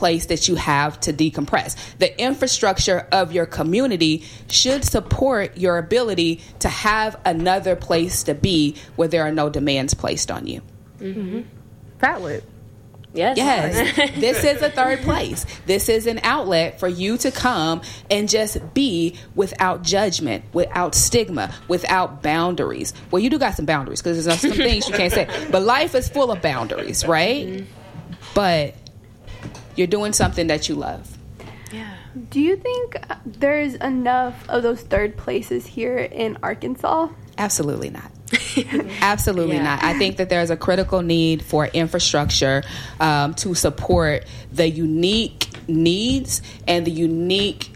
place that you have to decompress. The infrastructure of your community should support your ability to have another place to be where there are no demands placed on you. Mm-hmm. Valid. Yes. This is a third place. This is an outlet for you to come and just be without judgment, without stigma, without boundaries. Well, you do got some boundaries because there's some things you can't say. But life is full of boundaries, right? Mm-hmm. But you're doing something that you love. Yeah. Do you think there's enough of those third places here in Arkansas? Absolutely not. Absolutely not. I think that there's a critical need for infrastructure to support the unique needs and the unique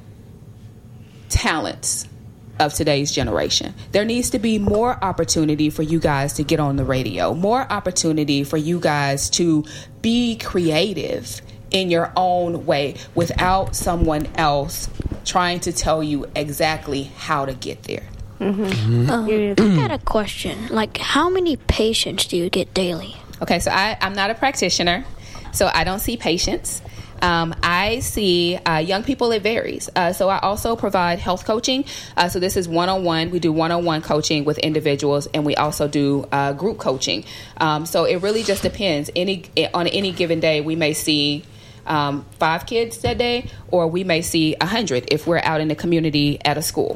talents of today's generation. There needs to be more opportunity for you guys to get on the radio, more opportunity for you guys to be creative in your own way without someone else trying to tell you exactly how to get there. Mm-hmm. I got a question. Like, how many patients do you get daily? Okay, so I'm not a practitioner, so I don't see patients. I see young people. It varies. So I also provide health coaching. So this is one-on-one. We do one-on-one coaching with individuals, and we also do group coaching. So it really just depends. On any given day, we may see 5 kids that day, or we may see 100 if we're out in the community at a school.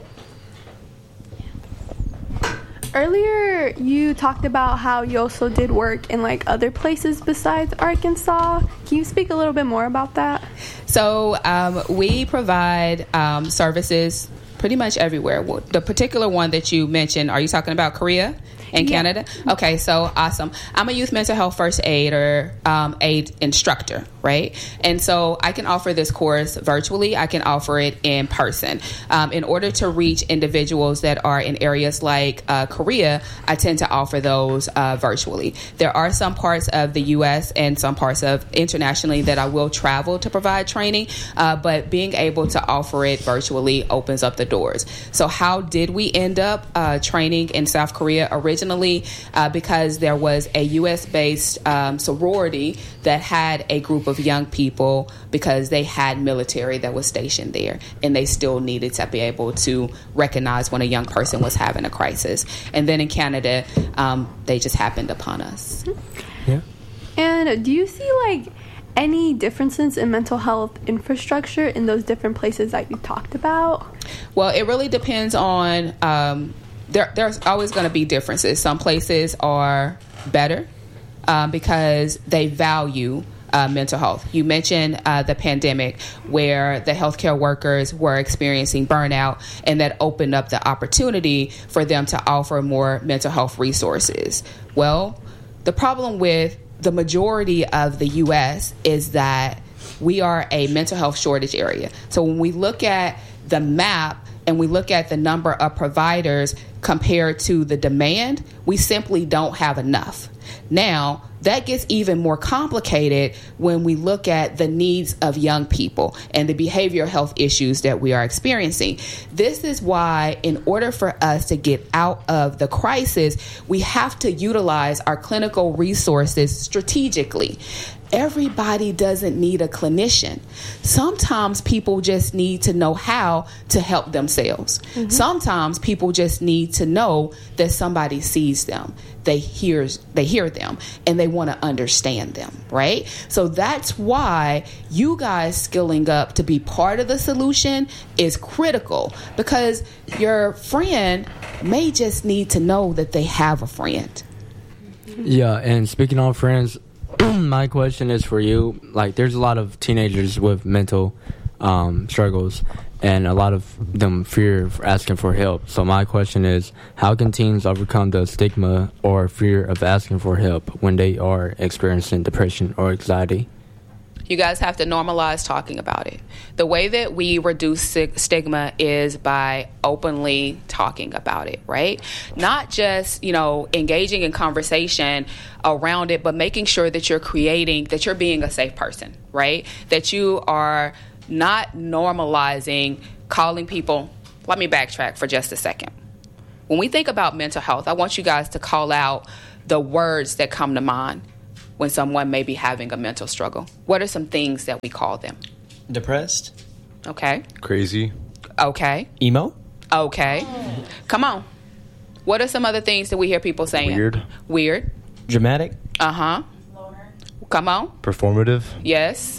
Earlier, you talked about how you also did work in like other places besides Arkansas. Can you speak a little bit more about that? So we provide services pretty much everywhere. The particular one that you mentioned, are you talking about Korea and Canada? Okay, so awesome. I'm a youth mental health first aid or aid instructor, right? And so I can offer this course virtually. I can offer it in person. In order to reach individuals that are in areas like Korea, I tend to offer those virtually. There are some parts of the U.S. and some parts of internationally that I will travel to provide training, but being able to offer it virtually opens up the doors. So how did we end up training in South Korea originally? Because there was a U.S.-based sorority that had a group of young people because they had military that was stationed there, and they still needed to be able to recognize when a young person was having a crisis. And then in Canada, they just happened upon us. Yeah. And do you see like any differences in mental health infrastructure in those different places that you talked about? Well, it really depends on there's always going to be differences. Some places are better because they value mental health. You mentioned the pandemic where the healthcare workers were experiencing burnout, and that opened up the opportunity for them to offer more mental health resources. Well, the problem with the majority of the U.S. is that we are a mental health shortage area. So when we look at the map and we look at the number of providers compared to the demand, we simply don't have enough. Now, that gets even more complicated when we look at the needs of young people and the behavioral health issues that we are experiencing. This is why, in order for us to get out of the crisis, we have to utilize our clinical resources strategically. Everybody doesn't need a clinician. Sometimes people just need to know how to help themselves. Mm-hmm. Sometimes people just need to know that somebody sees them. They hear them, and they want to understand them, right? So that's why you guys skilling up to be part of the solution is critical, because your friend may just need to know that they have a friend. Yeah, and speaking of friends, my question is for you. Like, there's a lot of teenagers with mental struggles, and a lot of them fear for asking for help. So my question is, how can teens overcome the stigma or fear of asking for help when they are experiencing depression or anxiety? You guys have to normalize talking about it. The way that we reduce stigma is by openly talking about it, right? Not just, engaging in conversation around it, but making sure that you're being a safe person, right? That you are not normalizing calling people. Let me backtrack for just a second. When we think about mental health, I want you guys to call out the words that come to mind. when someone may be having a mental struggle? What are some things that we call them? Depressed. Okay. Crazy. Okay. Emo. Okay. Come on. What are some other things that we hear people saying? Weird. Dramatic. Uh-huh. Come on. Performative. Yes.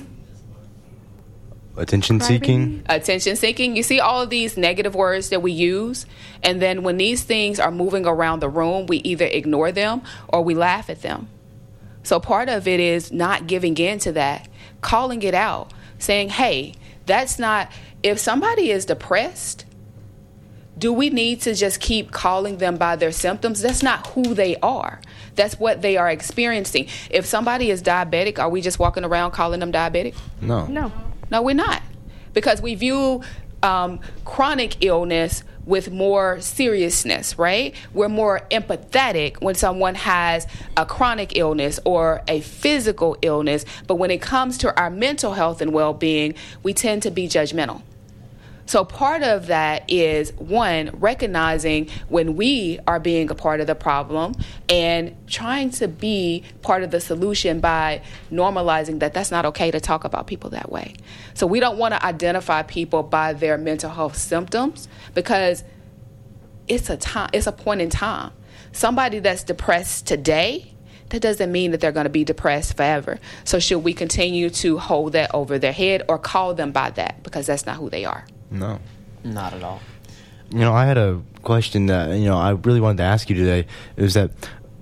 Attention seeking. Attention seeking. You see all of these negative words that we use, and then when these things are moving around the room, we either ignore them or we laugh at them. So part of it is not giving in to that, calling it out, saying, hey, that's not, if somebody is depressed, do we need to just keep calling them by their symptoms? That's not who they are. That's what they are experiencing. If somebody is diabetic, are we just walking around calling them diabetic? No. No, we're not. Because we view chronic illness with more seriousness, right? We're more empathetic when someone has a chronic illness or a physical illness. But when it comes to our mental health and well-being, we tend to be judgmental. So part of that is, one, recognizing when we are being a part of the problem and trying to be part of the solution by normalizing that that's not okay to talk about people that way. So we don't want to identify people by their mental health symptoms because it's a point in time. Somebody that's depressed today, that doesn't mean that they're going to be depressed forever. So should we continue to hold that over their head or call them by that? Because that's not who they are. No. Not at all. I had a question that, I really wanted to ask you today. It was that,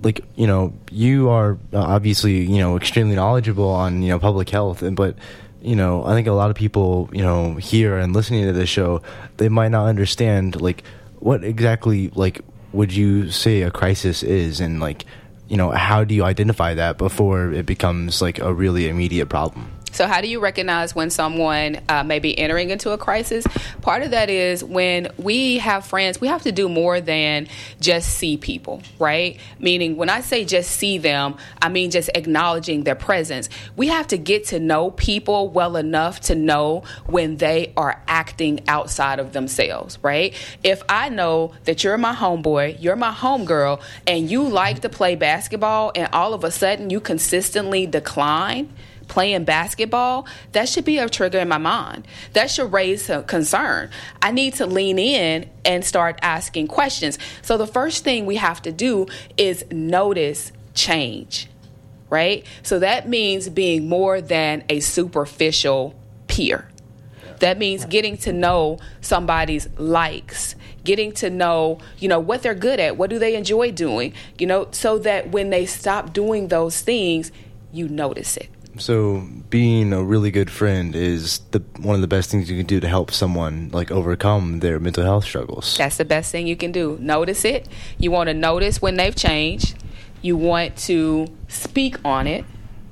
you are obviously, extremely knowledgeable on, public health. But, I think a lot of people, here and listening to this show, they might not understand, what exactly, would you say a crisis is? And, how do you identify that before it becomes, a really immediate problem? So how do you recognize when someone may be entering into a crisis? Part of that is when we have friends, we have to do more than just see people, right? Meaning when I say just see them, I mean just acknowledging their presence. We have to get to know people well enough to know when they are acting outside of themselves, right? If I know that you're my homeboy, you're my homegirl, and you like to play basketball, and all of a sudden you consistently decline playing basketball, that should be a trigger in my mind. That should raise some concern. I need to lean in and start asking questions. So the first thing we have to do is notice change, right? So that means being more than a superficial peer. That means getting to know somebody's likes, getting to know, what they're good at, what do they enjoy doing, so that when they stop doing those things, you notice it. So being a really good friend is one of the best things you can do to help someone overcome their mental health struggles. That's the best thing you can do. Notice it. You want to notice when they've changed. You want to speak on it.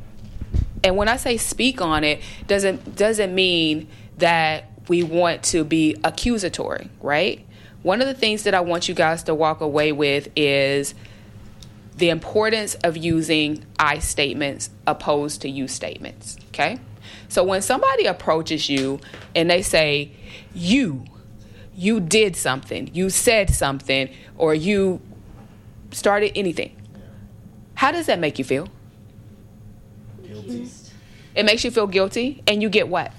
And when I say speak on it, doesn't mean that we want to be accusatory, right? One of the things that I want you guys to walk away with is the importance of using I statements opposed to you statements, okay? So when somebody approaches you and they say, you did something, you said something, or you started anything, how does that make you feel? Guilty. It makes you feel guilty, and you get what?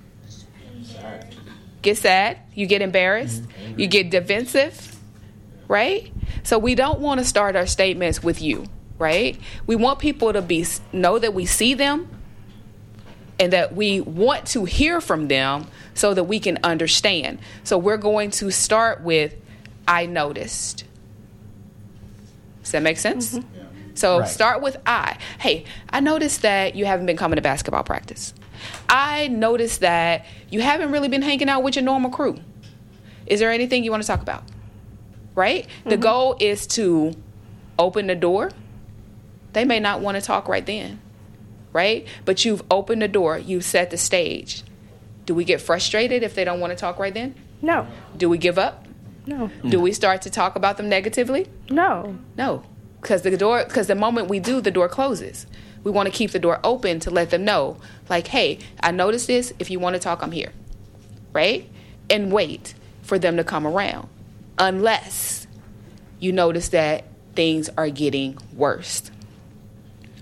Sad. Get sad, you get embarrassed, you get defensive, right? So we don't want to start our statements with you, right? We want people to know that we see them and that we want to hear from them so that we can understand. So we're going to start with, I noticed. Does that make sense? Mm-hmm. Yeah. So right. Start with I. Hey, I noticed that you haven't been coming to basketball practice. I noticed that you haven't really been hanging out with your normal crew. Is there anything you want to talk about? Right? Mm-hmm. The goal is to open the door. They may not want to talk right then, right? But you've opened the door. You've set the stage. Do we get frustrated if they don't want to talk right then? No. Do we give up? No. Do we start to talk about them negatively? No. No. Because the moment we do, the door closes. We want to keep the door open to let them know, hey, I noticed this. If you want to talk, I'm here, right? And wait for them to come around. Unless you notice that things are getting worse.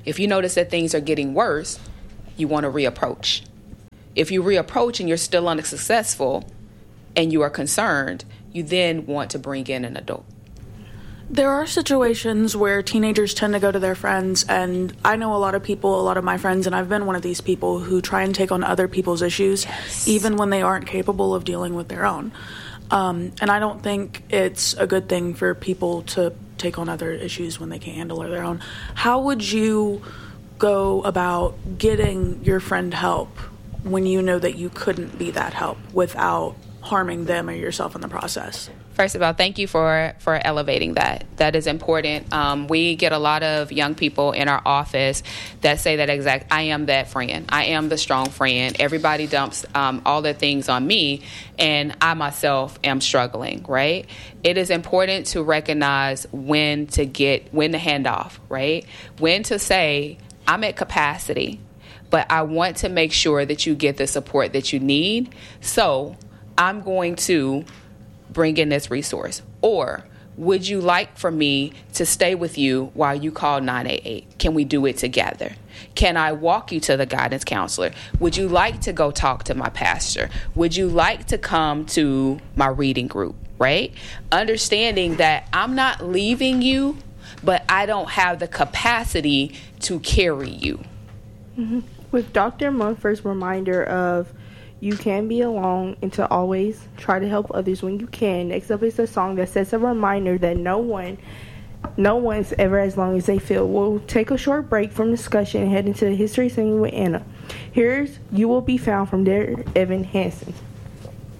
If you notice that things are getting worse, you want to reapproach. If you reapproach and you're still unsuccessful and you are concerned, you then want to bring in an adult. There are situations where teenagers tend to go to their friends, and I know a lot of people, a lot of my friends, and I've been one of these people who try and take on other people's issues, even when they aren't capable of dealing with their own. And I don't think it's a good thing for people to take on other issues when they can't handle their own. How would you go about getting your friend help when you know that you couldn't be that help without harming them or yourself in the process? First of all, thank you for elevating that. That is important. We get a lot of young people in our office that say that exact, I am that friend. I am the strong friend. Everybody dumps all their things on me, and I myself am struggling, right? It is important to recognize when to hand off, right? When to say, I'm at capacity, but I want to make sure that you get the support that you need. So I'm going to bring in this resource. Or would you like for me to stay with you while you call 988? Can we do it together? Can I walk you to the guidance counselor? Would you like to go talk to my pastor? Would you like to come to my reading group, right? Understanding that I'm not leaving you, but I don't have the capacity to carry you. Mm-hmm. With Dr. Mumford's reminder of you can be alone and to always try to help others when you can. Next up is a song that sets a reminder that no one's ever as long as they feel. We'll take a short break from discussion and head into the history singing with Anna. Here's You Will Be Found from Dear Evan Hansen.